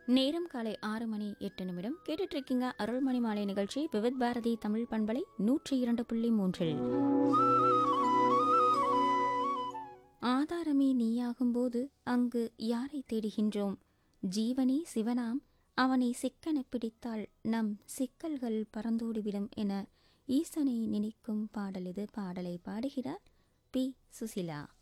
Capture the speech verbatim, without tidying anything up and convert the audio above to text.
நேரம் காலை ஆறு மணி எட்டு நிமிடம் கேட்டுட்டு இருக்கீங்க அருள்மணி மாலை நிகழ்ச்சி விவித் பாரதி தமிழ் பண்பலை நூற்றி இரண்டு புள்ளி மூன்றில். ஆதாரமே நீயாகும்போது அங்கு யாரை தேடுகின்றோம்? ஜீவனே சிவனாம், அவனை சிக்கன பிடித்தால் நம் சிக்கல்கள் பறந்தோடிவிடும் என ஈசனை நினைக்கும் பாடல் இது. பாடலை பாடுகிறார் பி சுசிலா.